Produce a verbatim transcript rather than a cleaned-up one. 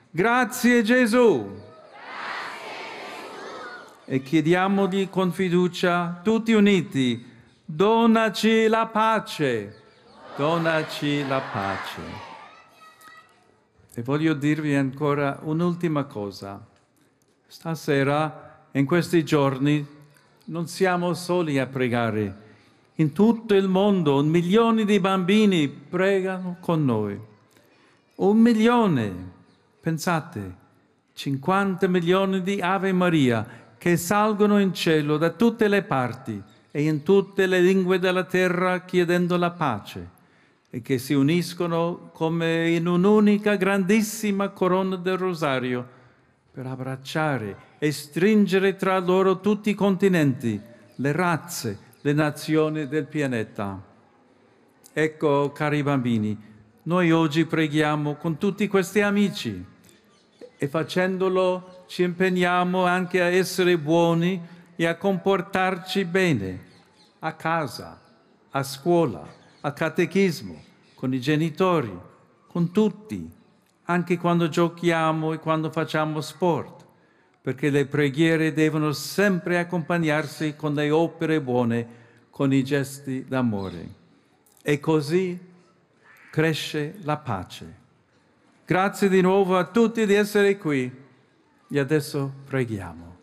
Grazie Gesù. E chiediamogli con fiducia, tutti uniti, donaci la pace, donaci la pace. E voglio dirvi ancora un'ultima cosa. Stasera, in questi giorni, non siamo soli a pregare. In tutto il mondo, un milione di bambini pregano con noi. Un milione, pensate, cinquanta milioni di Ave Maria che salgono in cielo da tutte le parti e in tutte le lingue della terra chiedendo la pace e che si uniscono come in un'unica grandissima corona del rosario per abbracciare e stringere tra loro tutti i continenti, le razze, le nazioni del pianeta. Ecco, cari bambini, noi oggi preghiamo con tutti questi amici e facendolo ci impegniamo anche a essere buoni e a comportarci bene a casa, a scuola, a catechismo, con i genitori, con tutti, anche quando giochiamo e quando facciamo sport, perché le preghiere devono sempre accompagnarsi con le opere buone, con i gesti d'amore. E così cresce la pace. Grazie di nuovo a tutti di essere qui e adesso preghiamo.